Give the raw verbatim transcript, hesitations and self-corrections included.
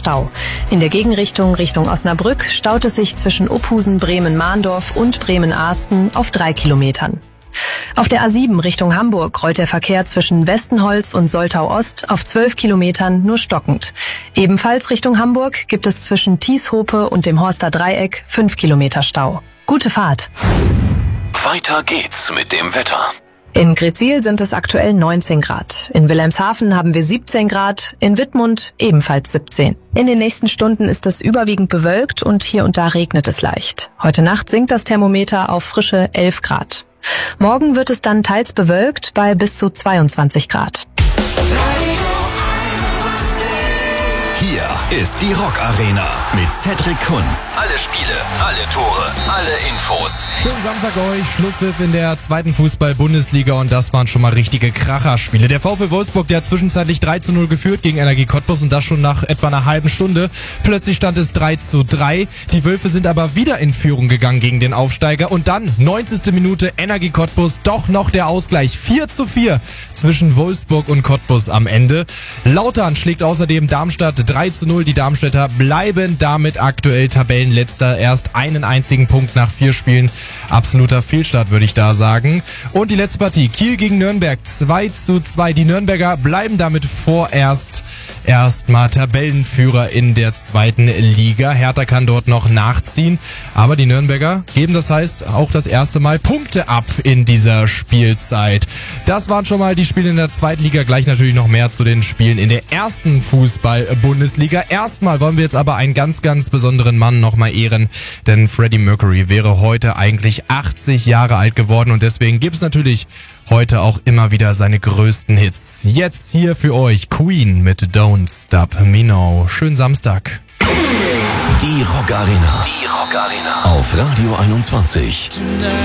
Stau. In der Gegenrichtung Richtung Osnabrück staut es sich zwischen Uphusen, Bremen-Mahndorf und Bremen-Ahsten auf drei Kilometern. Auf der A sieben Richtung Hamburg rollt der Verkehr zwischen Westenholz und Soltau-Ost auf zwölf Kilometern nur stockend. Ebenfalls Richtung Hamburg gibt es zwischen Tieshope und dem Horster Dreieck fünf Kilometer Stau. Gute Fahrt! Weiter geht's mit dem Wetter. In Gretzil sind es aktuell neunzehn Grad. In Wilhelmshaven haben wir siebzehn Grad, in Wittmund ebenfalls siebzehn. In den nächsten Stunden ist es überwiegend bewölkt und hier und da regnet es leicht. Heute Nacht sinkt das Thermometer auf frische elf Grad. Morgen wird es dann teils bewölkt bei bis zu zweiundzwanzig Grad. Hier ist die Rock Arena mit Cedric Kunz. Alle Spiele, alle Tore, alle Infos. Schönen Samstag euch. Schlusspfiff in der zweiten Fußball-Bundesliga und das waren schon mal richtige Kracherspiele. Der VfL Wolfsburg, der hat zwischenzeitlich drei zu null geführt gegen Energie Cottbus und das schon nach etwa einer halben Stunde. Plötzlich stand es drei zu drei. Die Wölfe sind aber wieder in Führung gegangen gegen den Aufsteiger und dann neunzigste Minute Energie Cottbus, doch noch der Ausgleich. vier zu vier zwischen Wolfsburg und Cottbus am Ende. Lautern schlägt außerdem Darmstadt drei zu null. Die Darmstädter bleiben damit aktuell Tabellenletzter. Erst einen einzigen Punkt nach vier Spielen. Absoluter Fehlstart, würde ich da sagen. Und die letzte Partie. Kiel gegen Nürnberg zwei zu zwei. Die Nürnberger bleiben damit vorerst erstmal Tabellenführer in der zweiten Liga. Hertha kann dort noch nachziehen. Aber die Nürnberger geben, das heißt, auch das erste Mal Punkte ab in dieser Spielzeit. Das waren schon mal die Spiele in der zweiten Liga. Gleich natürlich noch mehr zu den Spielen in der ersten Fußball-Bundesliga. Erstmal wollen wir jetzt aber einen ganz, ganz besonderen Mann nochmal ehren, denn Freddie Mercury wäre heute eigentlich achtzig Jahre alt geworden und deswegen gibt's natürlich heute auch immer wieder seine größten Hits. Jetzt hier für euch Queen mit Don't Stop Me Now. Schönen Samstag. Die Rock Arena. Die Rock Arena. Auf Radio einundzwanzig.